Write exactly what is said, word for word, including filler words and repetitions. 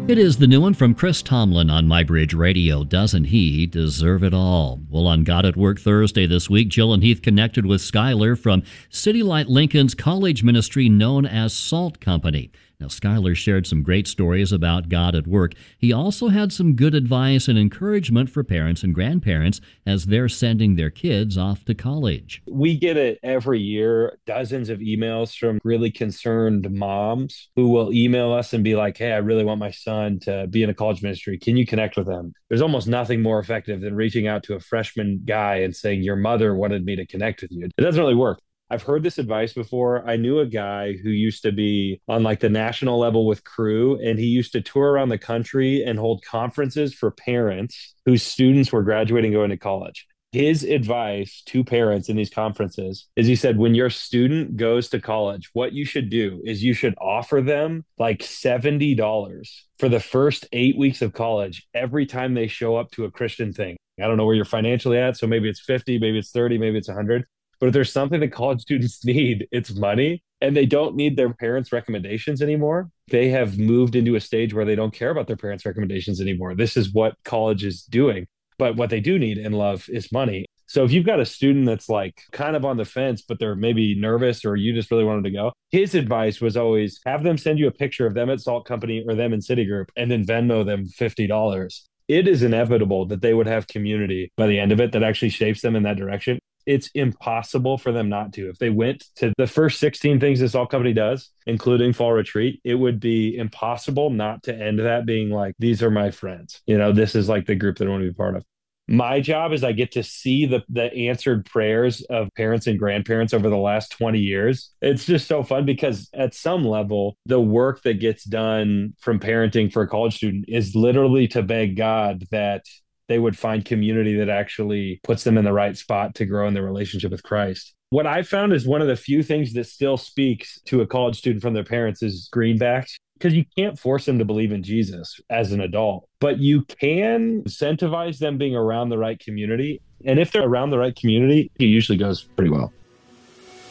It is the new one from Chris Tomlin on MyBridge Radio. Doesn't he deserve it all? Well, on God at Work Thursday this week, Jill and Heath connected with Skylar from City Light Lincoln's college ministry known as Salt Company. Now, Skylar shared some great stories about God at work. He also had some good advice and encouragement for parents and grandparents as they're sending their kids off to college. We get it every year, dozens of emails from really concerned moms who will email us and be like, hey, I really want my son to be in a college ministry. Can you connect with them? There's almost nothing more effective than reaching out to a freshman guy and saying, your mother wanted me to connect with you. It doesn't really work. I've heard this advice before. I knew a guy who used to be on like the national level with Cru, and he used to tour around the country and hold conferences for parents whose students were graduating going to college. His advice to parents in these conferences is he said, when your student goes to college, what you should do is you should offer them like seventy dollars for the first eight weeks of college every time they show up to a Christian thing. I don't know where you're financially at. So maybe it's fifty, maybe it's thirty, maybe it's one hundred. But if there's something that college students need, it's money. And they don't need their parents' recommendations anymore. They have moved into a stage where they don't care about their parents' recommendations anymore. This is what college is doing. But what they do need and love is money. So if you've got a student that's like kind of on the fence, but they're maybe nervous or you just really want them to go, his advice was always have them send you a picture of them at Salt Company or them in Citigroup and then Venmo them fifty dollars. It is inevitable that they would have community by the end of it that actually shapes them in that direction. It's impossible for them not to. If they went to the first sixteen things this Salt Company does, including fall retreat, it would be impossible not to end that being like, these are my friends. You know, this is like the group that I want to be part of. My job is I get to see the the answered prayers of parents and grandparents over the last twenty years. It's just so fun because at some level, the work that gets done from parenting for a college student is literally to beg God that they would find community that actually puts them in the right spot to grow in their relationship with Christ. What I found is one of the few things that still speaks to a college student from their parents is greenbacks, because you can't force them to believe in Jesus as an adult, but you can incentivize them being around the right community. And if they're around the right community, it usually goes pretty well.